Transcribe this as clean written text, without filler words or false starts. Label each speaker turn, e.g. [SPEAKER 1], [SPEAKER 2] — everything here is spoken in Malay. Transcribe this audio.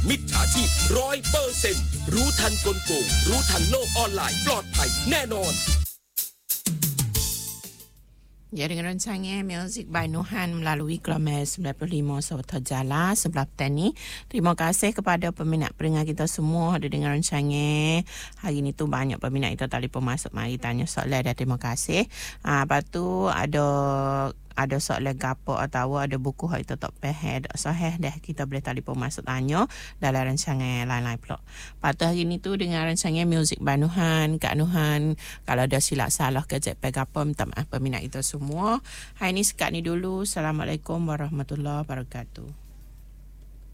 [SPEAKER 1] มิจฉาชีพ100%รู้ทันกลโกงรู้ทันโลกออนไลน์ปลอดภัยแน่นอน
[SPEAKER 2] Ya, dengan rancangan Music by Nuhan melalui Glamour 95 Sawata Jala sebelah petani. Terima kasih kepada peminat pendengar kita semua ada dengan rancangan. Hari ni tu banyak peminat kita telefon masuk mari tanya soalan dah, terima kasih. Lepas tu ada soalan gapo atau ada buku hak kita tak faham tak sahih dah, kita boleh telefon masuk tanya dalam rancangan lain-lain pula. Lepas tu hari ni tu dengan rancangan Music by Nuhan, Kak Nuhan kalau ada silap salah kejap apa minta maaf peminat kita semua. Hari ni sekat ni dulu. Assalamualaikum warahmatullahi wabarakatuh.